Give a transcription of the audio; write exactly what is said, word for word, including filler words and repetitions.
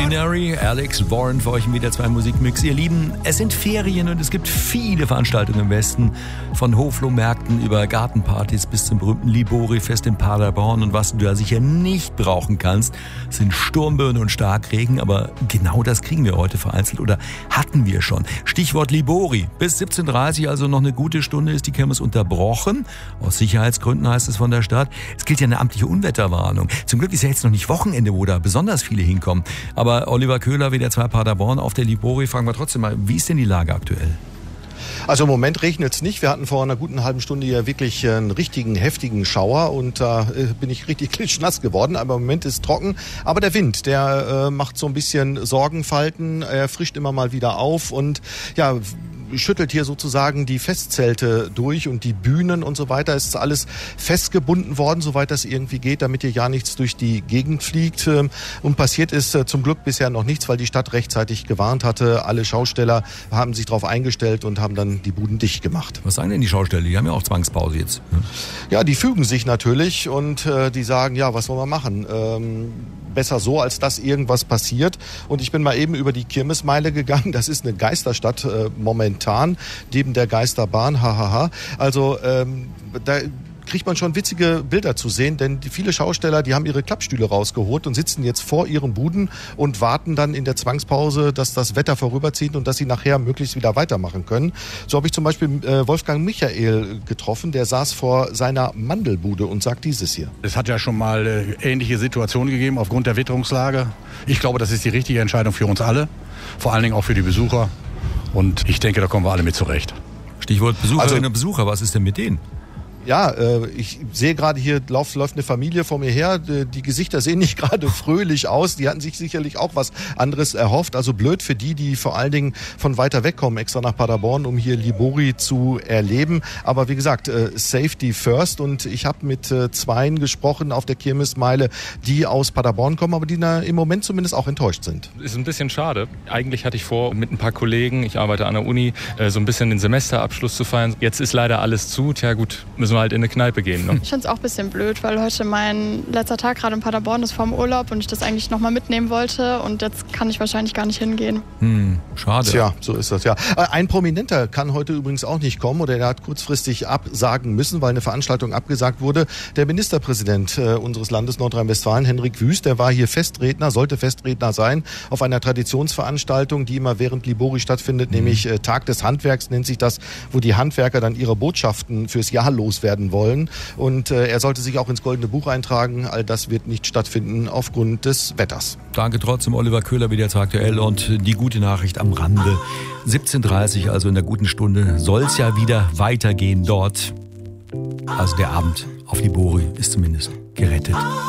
Ordinary, Alex Warren für euch im Media zwei Musikmix. Ihr Lieben, es sind Ferien und es gibt viele Veranstaltungen im Westen. Von Hoflohmärkten über Gartenpartys bis zum berühmten Libori-Fest in Paderborn. Und was du da sicher nicht brauchen kannst, sind Sturmböen und Starkregen. Aber genau das kriegen wir heute vereinzelt oder hatten wir schon. Stichwort Libori. Bis siebzehn Uhr dreißig, also noch eine gute Stunde, ist die Kirmes unterbrochen. Aus Sicherheitsgründen heißt es von der Stadt. Es gilt ja eine amtliche Unwetterwarnung. Zum Glück ist ja jetzt noch nicht Wochenende, wo da besonders viele hinkommen. Aber Oliver Köhler, W D R zwei Paderborn auf der Libori, fragen wir trotzdem mal, wie ist denn die Lage aktuell? Also im Moment regnet es nicht. Wir hatten vor einer guten halben Stunde ja wirklich einen richtigen, heftigen Schauer und da äh, bin ich richtig klitschnass geworden. Aber im Moment ist es trocken. Aber der Wind, der äh, macht so ein bisschen Sorgenfalten. Er frischt immer mal wieder auf und ja, schüttelt hier sozusagen die Festzelte durch und die Bühnen und so weiter. Es ist alles festgebunden worden, soweit das irgendwie geht, damit hier ja nichts durch die Gegend fliegt. Und passiert ist zum Glück bisher noch nichts, weil die Stadt rechtzeitig gewarnt hatte. Alle Schausteller haben sich darauf eingestellt und haben dann die Buden dicht gemacht. Was sagen denn die Schausteller? Die haben ja auch Zwangspause jetzt. Ja, die fügen sich natürlich und äh, die sagen, ja, was wollen wir machen? Ähm, besser so, als dass irgendwas passiert. Und ich bin mal eben über die Kirmesmeile gegangen. Das ist eine Geisterstadt äh, momentan, neben der Geisterbahn, hahaha. Also ähm, da kriegt man schon witzige Bilder zu sehen, denn die, viele Schausteller, die haben ihre Klappstühle rausgeholt und sitzen jetzt vor ihren Buden und warten dann in der Zwangspause, dass das Wetter vorüberzieht und dass sie nachher möglichst wieder weitermachen können. So habe ich zum Beispiel äh, Wolfgang Michael getroffen, der saß vor seiner Mandelbude und sagt dieses hier. Es hat ja schon mal äh, ähnliche Situationen gegeben aufgrund der Witterungslage. Ich glaube, das ist die richtige Entscheidung für uns alle, vor allen Dingen auch für die Besucher. Und ich denke, da kommen wir alle mit zurecht. Stichwort Besucherinnen also, und Besucher, was ist denn mit denen? Ja, äh, ich sehe gerade hier, lauf, läuft eine Familie vor mir her. Die, die Gesichter sehen nicht gerade fröhlich aus. Die hatten sich sicherlich auch was anderes erhofft. Also blöd für die, die vor allen Dingen von weiter weg kommen, extra nach Paderborn, um hier Libori zu erleben. Aber wie gesagt, äh, Safety first. Und ich habe mit äh, zweien gesprochen auf der Kirmesmeile, die aus Paderborn kommen, aber die na, im Moment zumindest auch enttäuscht sind. Ist ein bisschen schade. Eigentlich hatte ich vor, mit ein paar Kollegen, ich arbeite an der Uni, äh, so ein bisschen den Semesterabschluss zu feiern. Jetzt ist leider alles zu. Tja gut, müssen wir halt in eine Kneipe gehen. Ne? Ich finde es auch ein bisschen blöd, weil heute mein letzter Tag gerade in Paderborn ist vorm Urlaub und ich das eigentlich nochmal mitnehmen wollte und jetzt kann ich wahrscheinlich gar nicht hingehen. Hm, schade. Tja, so ist das, ja. Ein Prominenter kann heute übrigens auch nicht kommen oder er hat kurzfristig absagen müssen, weil eine Veranstaltung abgesagt wurde. Der Ministerpräsident äh, unseres Landes Nordrhein-Westfalen, Henrik Wüst, der war hier Festredner, sollte Festredner sein auf einer Traditionsveranstaltung, die immer während Libori stattfindet, mhm. nämlich äh, Tag des Handwerks nennt sich das, wo die Handwerker dann ihre Botschaften fürs Jahr loswerden wollen. Und äh, er sollte sich auch ins Goldene Buch eintragen. All das wird nicht stattfinden aufgrund des Wetters. Danke trotzdem, Oliver Köhler, W D R zwei aktuell. Und die gute Nachricht am Rande. siebzehn Uhr dreißig, also in der guten Stunde, soll es ja wieder weitergehen dort. Also der Abend auf Libori ist zumindest gerettet.